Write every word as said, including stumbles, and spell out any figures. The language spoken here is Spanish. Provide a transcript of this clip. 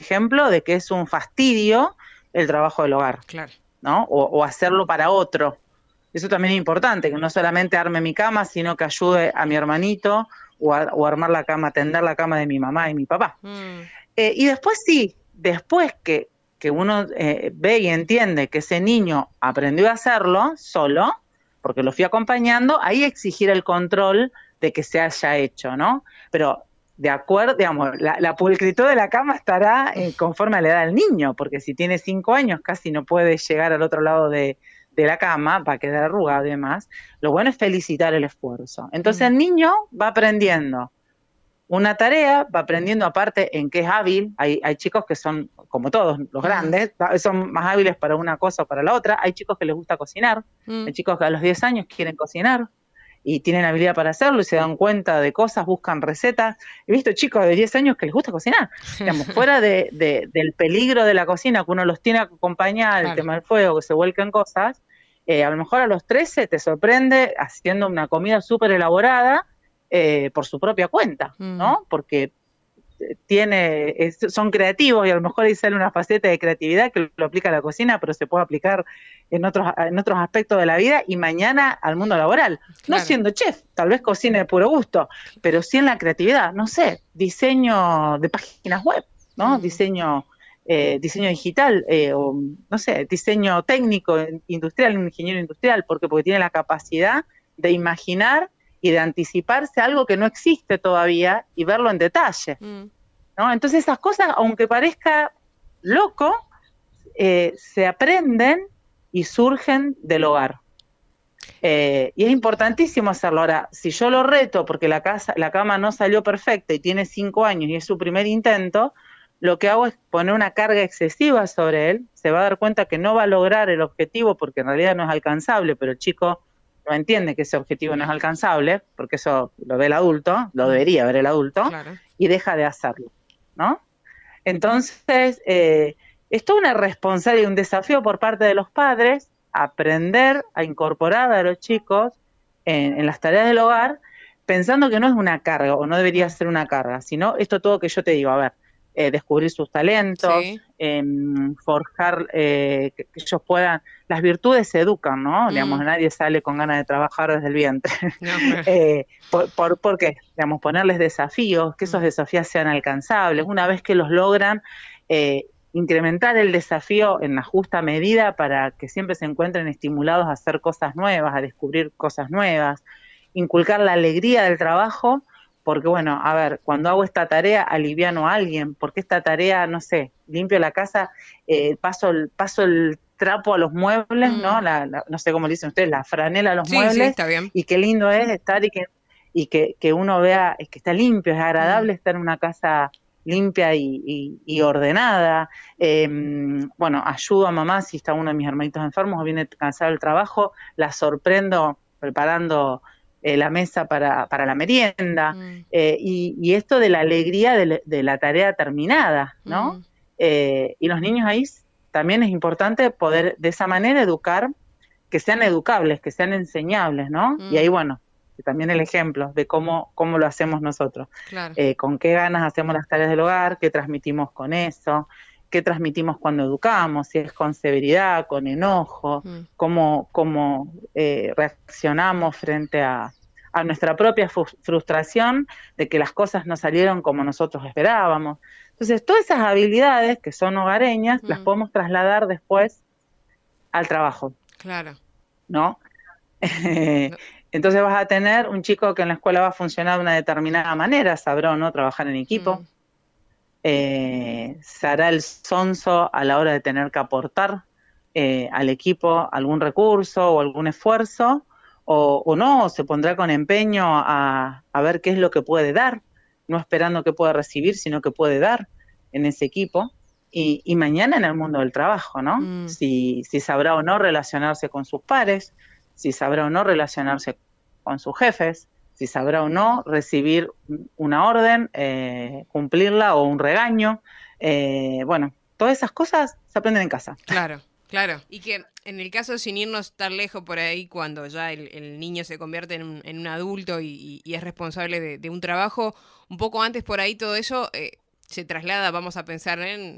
ejemplo, de que es un fastidio el trabajo del hogar, Claro. ¿no? O, o hacerlo para otro. Eso también es importante, que no solamente arme mi cama, sino que ayude a mi hermanito o, a, o armar la cama, tender la cama de mi mamá y mi papá. Mm. Eh, y después sí, después que, que uno eh, ve y entiende que ese niño aprendió a hacerlo solo, porque lo fui acompañando, ahí exigir el control de que se haya hecho, ¿no? Pero de acuerdo, digamos, la, la pulcritud de la cama estará eh, conforme a la edad del niño, porque si tiene cinco años casi no puede llegar al otro lado de, de la cama, va a quedar arrugado y demás. Lo bueno es felicitar el esfuerzo. Entonces Mm. el niño va aprendiendo una tarea, va aprendiendo aparte en qué es hábil. Hay, hay chicos que son, como todos los Mm. grandes, son más hábiles para una cosa o para la otra. Hay chicos que les gusta cocinar, Mm. hay chicos que a los diez años quieren cocinar y tienen habilidad para hacerlo y se dan cuenta de cosas, buscan recetas. He visto chicos de diez años que les gusta cocinar, digamos, fuera de, de, del peligro de la cocina, que uno los tiene que acompañar, el Claro. tema del fuego, que se vuelquen cosas. Eh, a lo mejor a los trece te sorprende haciendo una comida súper elaborada eh, por su propia cuenta, Mm. ¿no? Porque tiene, es, son creativos y a lo mejor ahí sale una faceta de creatividad que lo aplica a la cocina, pero se puede aplicar en otros, en otros aspectos de la vida y mañana al mundo laboral. No Claro. siendo chef, tal vez cocine de puro gusto, pero sí en la creatividad, no sé, diseño de páginas web, ¿no? Mm. Diseño, eh, diseño digital, eh, o no sé, diseño técnico, industrial, un ingeniero industrial, porque porque tiene la capacidad de imaginar y de anticiparse a algo que no existe todavía y verlo en detalle, Mm. ¿no? Entonces esas cosas, aunque parezca loco, eh, se aprenden y surgen del hogar. Eh, y es importantísimo hacerlo. Ahora, si yo lo reto porque la, casa, la cama no salió perfecta y tiene cinco años y es su primer intento, lo que hago es poner una carga excesiva sobre él, se va a dar cuenta que no va a lograr el objetivo porque en realidad no es alcanzable, pero el chico no entiende que ese objetivo no es alcanzable, porque eso lo ve el adulto, lo Mm. debería ver el adulto, Claro. y deja de hacerlo, ¿no? Entonces, eh, es toda una responsabilidad y un desafío por parte de los padres aprender a incorporar a los chicos en, en las tareas del hogar, pensando que no es una carga o no debería Mm. ser una carga, sino esto todo que yo te digo, a ver, eh, descubrir sus talentos, Sí. eh, forjar, eh, que, que ellos puedan, las virtudes se educan, ¿no? Digamos, Mm. nadie sale con ganas de trabajar desde el vientre. No, claro. eh, por, por, ¿Por qué? Digamos, ponerles desafíos, que esos Mm. desafíos sean alcanzables. Una vez que los logran, eh, incrementar el desafío en la justa medida para que siempre se encuentren estimulados a hacer cosas nuevas, a descubrir cosas nuevas, inculcar la alegría del trabajo, porque bueno, a ver, cuando hago esta tarea aliviano a alguien, porque esta tarea, no sé, limpio la casa, eh, paso, el, paso el trapo a los muebles, Mm. ¿no? La, la, no sé cómo le dicen ustedes, la franela a los Sí, sí, muebles, está bien. y qué lindo es estar y que, y que, que uno vea es que está limpio, es Mm. agradable estar en una casa limpia y, y, y ordenada. Eh, bueno, ayudo a mamá si está uno de mis hermanitos enfermos o viene cansado del trabajo, la sorprendo preparando eh, la mesa para, para la merienda, Mm. eh, y, y esto de la alegría de, de la tarea terminada, ¿no? Mm. Eh, y los niños ahí también es importante poder de esa manera educar, que sean educables, que sean enseñables, ¿no? Y ahí, Mm. bueno, también el ejemplo de cómo, cómo lo hacemos nosotros, Claro. eh, con qué ganas hacemos las tareas del hogar, qué transmitimos con eso, qué transmitimos cuando educamos, si es con severidad, con enojo, Mm. cómo, cómo eh, reaccionamos frente a, a nuestra propia frustración de que las cosas no salieron como nosotros esperábamos. Entonces, todas esas habilidades que son hogareñas las Mm. podemos trasladar después al trabajo, Claro. ¿no? No. Entonces vas a tener un chico que en la escuela va a funcionar de una determinada manera, sabrá o no trabajar en Mm. equipo, eh, se hará el sonso a la hora de tener que aportar eh, al equipo algún recurso o algún esfuerzo, o, o no, se pondrá con empeño a, a ver qué es lo que puede dar, no esperando que pueda recibir, sino que puede dar en ese equipo. Y, y mañana en el mundo del trabajo, ¿no? Mm. Si, si sabrá o no relacionarse con sus pares, si sabrá o no relacionarse con sus jefes, si sabrá o no recibir una orden, eh, cumplirla o un regaño. Eh, bueno, todas esas cosas se aprenden en casa. Claro, claro. Y que en el caso, sin irnos tan lejos por ahí, cuando ya el, el niño se convierte en un, en un adulto y, y- y es responsable de, de un trabajo, un poco antes por ahí todo eso eh, se traslada, vamos a pensar en